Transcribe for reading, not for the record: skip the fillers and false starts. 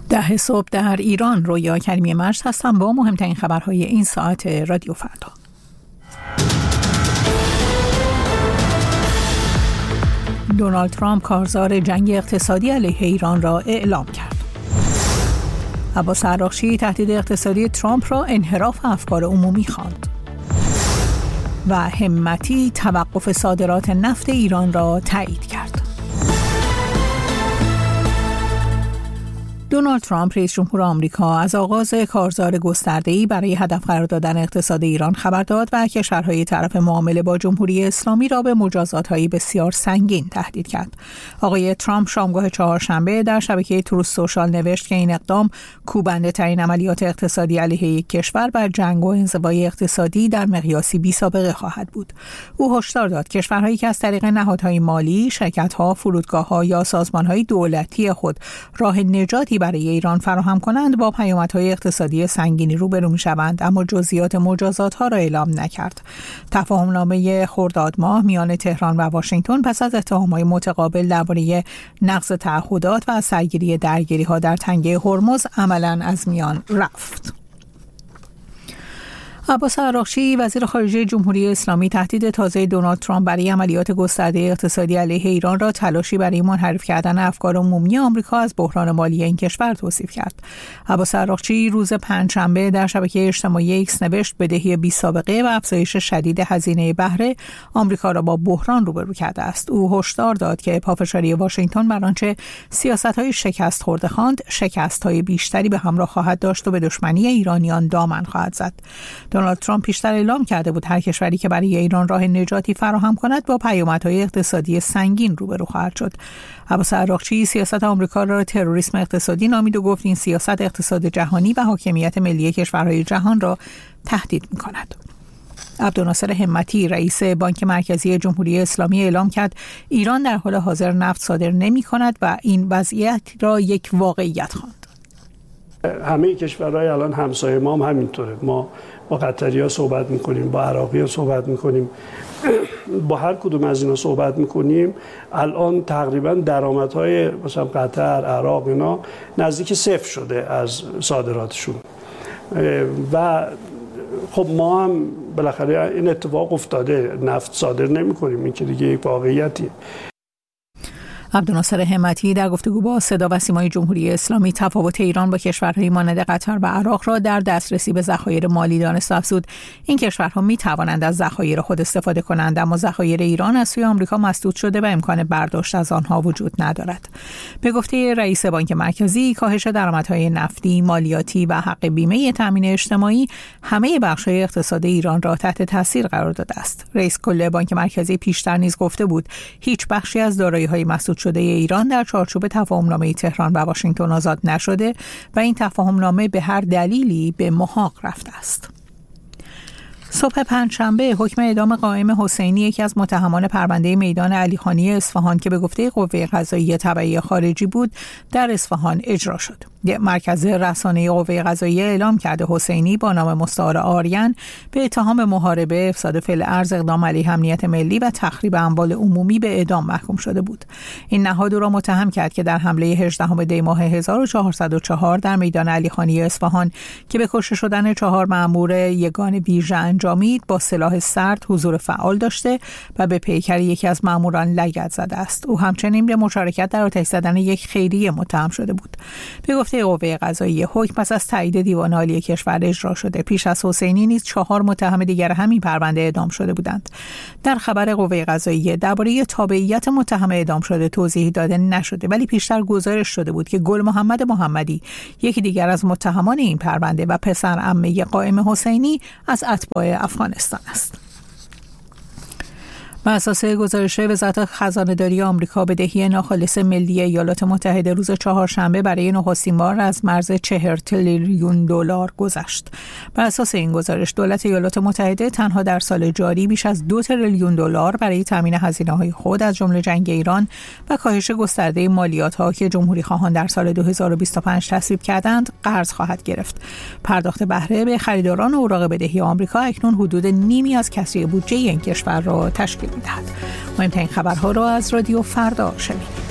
10 صبح در ایران. رویا کریمی مرز هستم با مهمترین خبرهای این ساعت رادیو فردا. دونالد ترامپ کارزار جنگ اقتصادی علیه ایران را اعلام کرد. عباس عراقچی تهدید اقتصادی ترامپ را انحراف افکار عمومی خواند. و همتی توقف صادرات نفت ایران را تایید کرد. دونالد ترامپ رئیس جمهور آمریکا از آغاز کارزار گسترده‌ای برای هدف قرار دادن اقتصاد ایران خبر داد و کشورهای طرف معامله با جمهوری اسلامی را به مجازات‌های بسیار سنگین تهدید کرد. آقای ترامپ شامگاه چهارشنبه در شبکه تروث سوشال نوشت که این اقدام کوبنده‌ترین عملیات اقتصادی علیه یک کشور بر جنگ و انزوای اقتصادی در مقیاسی بی‌سابقه خواهد بود. او هشدار داد کشورهایی که از طریق نهادهای مالی، شرکت‌ها، فرودگاه‌ها یا سازمان‌های دولتی خود راه نجاتی برای ایران فراهم کنند با پیامدهای اقتصادی سنگینی روبرو می‌شوند، اما جزئیات مجازات‌ها را اعلام نکرد. تفاهمنامه خرداد ماه میان تهران و واشنگتن پس از اتهام‌های متقابل درباره نقض تعهدات و سرگیری درگیری‌ها در تنگه هرمز عملاً از میان رفت. عباس عراقچی وزیر خارجه جمهوری اسلامی تهدید تازه دونالد ترامپ برای عملیات گسترده اقتصادی علیه ایران را تلاشی برای منحرف کردن افکار عمومی آمریکا از بحران مالی این کشور توصیف کرد. عباس عراقچی روز پنجشنبه در شبکه اجتماعی ایکس نوشت بدهی بی‌سابقه و افزایش شدید هزینه بهره آمریکا را با بحران روبرو کرده است. او هشدار داد که پافشاری واشنگتن بر آنچه سیاست‌های شکست خورده خواند، شکست‌های بیشتری به همراه خواهد داشت و به دشمنی ایرانیان دامن خواهد زد. دونالد ترامپ پیشتر اعلام کرده بود هر کشوری که برای ایران راه نجاتی فراهم کند با پیامدهای اقتصادی سنگین روبرو خواهد شد. عباس عراقچی سیاست آمریکا را تروریسم اقتصادی نامید و گفت این سیاست اقتصاد جهانی و حاکمیت ملی کشورهای جهان را تهدید می‌کند. عبدالناصر همتی رئیس بانک مرکزی جمهوری اسلامی اعلام کرد ایران در حال حاضر نفت صادر نمی‌کند و این وضعیت را یک واقعیت خواند. همه کشورهای الان همسایه ما هم همینطوره. ما با قطری‌ها صحبت می‌کنیم، با عراقی‌ها صحبت می‌کنیم، با هر کدوم از اینا صحبت می‌کنیم. الان تقریبا درآمدهای مثلا قطر، عراق اینا نزدیک صفر شده از صادراتشون و خب ما هم بالاخره این اتفاق افتاده، نفت صادر نمی‌کنیم، این که دیگه یک واقعیتیه. عبدالناصر همتی در گفتگو با صدا و سیمای جمهوری اسلامی تفاوت ایران با کشورهای مانند قطر و عراق را در دسترسی به ذخایر مالی دانست و افزود این کشورها می توانند از ذخایر خود استفاده کنند، اما ذخایر ایران از سوی آمریکا مسدود شده و امکان برداشت از آنها وجود ندارد. به گفته رئیس بانک مرکزی کاهش درآمدهای نفتی، مالیاتی و حق بیمه تامین اجتماعی همه بخش‌های اقتصاد ایران را تحت تاثیر قرار داده است. رئیس کل بانک مرکزی پیشتر نیز گفته بود هیچ بخشی از دارایی‌های مسدود شده ایران در چارچوب تفاهمنامه تهران و واشنگتن آزاد نشده و این تفاهمنامه به هر دلیلی به محاق رفته است. صبح پنجشنبه حکم اعدام قائم حسینی یکی از متهمان پرونده میدان علیخانی اصفهان که به گفته قوه قضاییه تبعی خارجی بود در اصفهان اجرا شد. مرکز رسانه قوه قضاییه اعلام کرده حسینی با نام مستعار آریان به اتهام محاربه، افساد فعل ارض، اقدام علیه امنیت ملی و تخریب اموال عمومی به اعدام محکوم شده بود. این نهاد او را متهم کرد که در حمله 18 دی ماه 1404 در میدان علیخانی اصفهان که به کشته شدن 4 مأمور یگان ویژه انجامید با سلاح سرد حضور فعال داشته و به پیکر یکی از مأموران لگد زده است. او همچنین به مشارکت در آتش زدن یک خیریه متهم شده بود. به گفته قوه قضاییه حکم پس از تایید دیوان عالی کشور اجرا شده. پیش از حسینی نیز 4 متهم دیگر همین پرونده اعدام شده بودند. در خبر قوه قضاییه درباره تابعیت متهم اعدام شده توضیحی داده نشده، ولی پیشتر گزارش شده بود که گل محمد محمدی یکی دیگر از متهمان این پرونده و پسر عمه قائم حسینی از اتباع افغانستان است. بر اساس گزارش وزارت خزانه‌داری آمریکا بدهی ناخالص ملی ایالات متحده روز چهارشنبه برای نخستین بار از مرز 40 تریلیون دلار گذشت. بر اساس این گزارش دولت ایالات متحده تنها در سال جاری بیش از 2 تریلیون دلار برای تامین هزینه‌های خود از جمله جنگ ایران و کاهش گسترده مالیات‌ها که جمهوری خواهان در سال 2025 تصویب کردند قرض خواهد گرفت. پرداخت بهره به خریداران اوراق بدهی آمریکا اکنون حدود نیمی از کسری بودجه این کشور را تشکیل می‌دهد. مهمترین خبرها را از رادیو فردا شنیدید.